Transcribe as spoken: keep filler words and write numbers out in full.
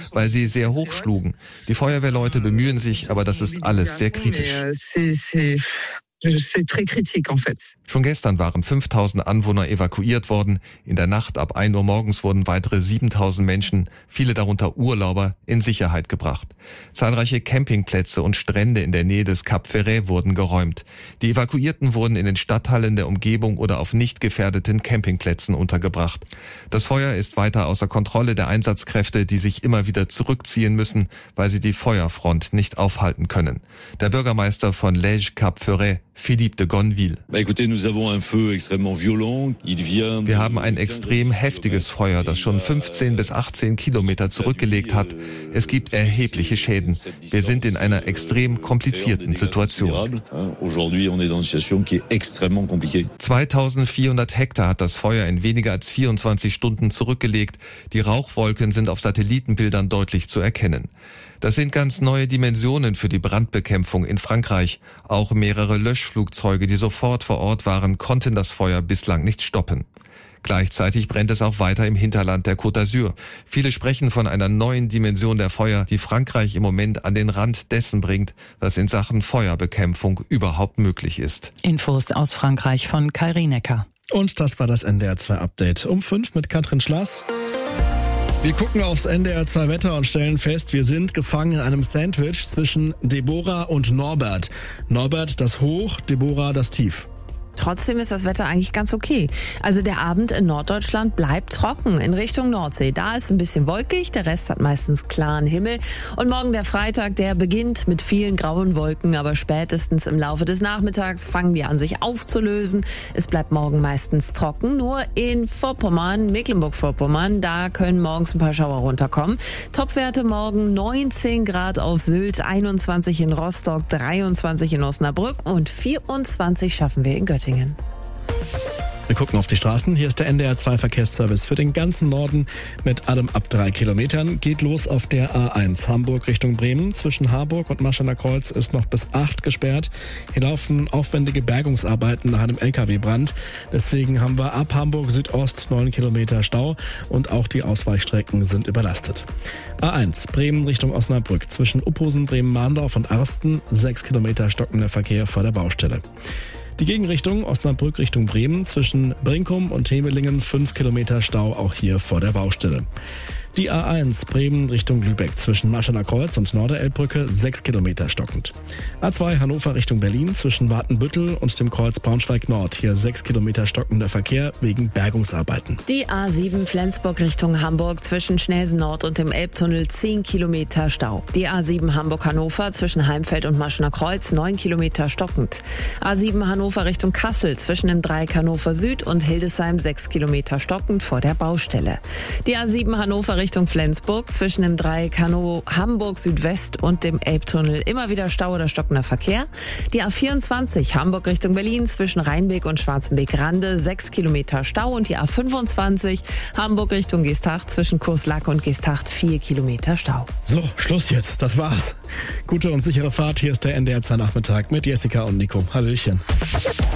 weil sie sehr hoch schlugen. Die Feuerwehrleute bemühen sich, aber das ist alles sehr kritisch. Schon gestern waren fünftausend Anwohner evakuiert worden. In der Nacht ab ein Uhr morgens wurden weitere siebentausend Menschen, viele darunter Urlauber, in Sicherheit gebracht. Zahlreiche Campingplätze und Strände in der Nähe des Cap Ferret wurden geräumt. Die Evakuierten wurden in den Stadthallen der Umgebung oder auf nicht gefährdeten Campingplätzen untergebracht. Das Feuer ist weiter außer Kontrolle der Einsatzkräfte, die sich immer wieder zurückziehen müssen, weil sie die Feuerfront nicht aufhalten können. Der Bürgermeister von Lège Cap Ferret, Philippe de Gonneville. Wir haben ein extrem heftiges Feuer, das schon fünfzehn bis achtzehn Kilometer zurückgelegt hat. Es gibt erhebliche Schäden. Wir sind in einer extrem komplizierten Situation. zweitausendvierhundert Hektar hat das Feuer in weniger als vierundzwanzig Stunden zurückgelegt. Die Rauchwolken sind auf Satellitenbildern deutlich zu erkennen. Das sind ganz neue Dimensionen für die Brandbekämpfung in Frankreich. Auch mehrere Löschflugzeuge, die sofort vor Ort waren, konnten das Feuer bislang nicht stoppen. Gleichzeitig brennt es auch weiter im Hinterland der Côte d'Azur. Viele sprechen von einer neuen Dimension der Feuer, die Frankreich im Moment an den Rand dessen bringt, was in Sachen Feuerbekämpfung überhaupt möglich ist. Infos aus Frankreich von Kai Rienecker. Und das war das N D R zwei Update um fünf mit Katrin Schlass. Wir gucken aufs N D R zwei Wetter und stellen fest, wir sind gefangen in einem Sandwich zwischen Deborah und Norbert. Norbert das Hoch, Deborah das Tief. Trotzdem ist das Wetter eigentlich ganz okay. Also der Abend in Norddeutschland bleibt trocken in Richtung Nordsee. Da ist ein bisschen wolkig, der Rest hat meistens klaren Himmel. Und morgen der Freitag, der beginnt mit vielen grauen Wolken, aber spätestens im Laufe des Nachmittags fangen die an, sich aufzulösen. Es bleibt morgen meistens trocken, nur in Vorpommern, Mecklenburg-Vorpommern, da können morgens ein paar Schauer runterkommen. Topwerte morgen neunzehn Grad auf Sylt, einundzwanzig in Rostock, dreiundzwanzig in Osnabrück und vierundzwanzig schaffen wir in Göttingen. Wir gucken auf die Straßen. Hier ist der N D R zwei Verkehrsservice für den ganzen Norden mit allem ab drei Kilometern. Geht los auf der A eins Hamburg Richtung Bremen. Zwischen Harburg und Marschaller Kreuz ist noch bis acht gesperrt. Hier laufen aufwendige Bergungsarbeiten nach einem L K W-Brand. Deswegen haben wir ab Hamburg Südost neun Kilometer Stau und auch die Ausweichstrecken sind überlastet. A eins Bremen Richtung Osnabrück. Zwischen Upposen, Bremen-Mahndorf und Arsten sechs Kilometer stockender Verkehr vor der Baustelle. Die Gegenrichtung Osnabrück Richtung Bremen zwischen Brinkum und Hemelingen fünf Kilometer Stau auch hier vor der Baustelle. Die A eins Bremen Richtung Lübeck zwischen Marschaller Kreuz und Norderelbbrücke sechs Kilometer stockend. A zwei Hannover Richtung Berlin zwischen Watenbüttel und dem Kreuz Braunschweig Nord hier sechs Kilometer stockender Verkehr wegen Bergungsarbeiten. Die A sieben Flensburg Richtung Hamburg zwischen Schnelsen Nord und dem Elbtunnel zehn Kilometer Stau. Die A sieben Hamburg-Hannover zwischen Heimfeld und Marschaller Kreuz neun Kilometer stockend. A sieben Hannover Richtung Kassel zwischen dem Dreieck Hannover Süd und Hildesheim sechs Kilometer stockend vor der Baustelle. Die A sieben Hannover Richtung Richtung Flensburg zwischen dem Dreieck Hamburg Südwest und dem Elbtunnel immer wieder Stau oder stockender Verkehr. Die A vierundzwanzig Hamburg Richtung Berlin zwischen Rheinbeek und Schwarzenbeek-Rande sechs Kilometer Stau und die A fünfundzwanzig Hamburg Richtung Geesthacht zwischen Kurslack und Geesthacht vier Kilometer Stau. So, Schluss jetzt, das war's. Gute und sichere Fahrt, hier ist der N D R zwei Nachmittag mit Jessica und Nico. Hallöchen.